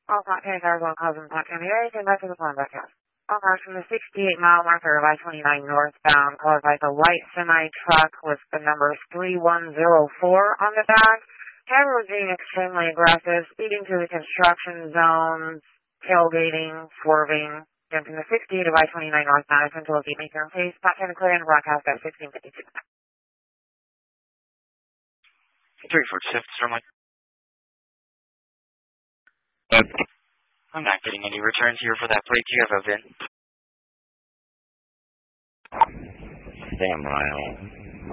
All Pot County cars, all calls in Pot County area, came back to the phone broadcast. All cars from the 68-mile marker of I-29 northbound, caused by the white semi-truck with the numbers 3104 on the back. Driver was being extremely aggressive, speeding through the construction zone, tailgating, swerving, jumping the 68 of I-29 northbound until locate make your own face. Pot County clear and broadcast at 1652. 346, Sterling. I'm not getting any returns here for that plate. Do you have a VIN? Damn right.